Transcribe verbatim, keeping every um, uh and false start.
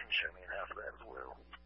can show me half of that as well.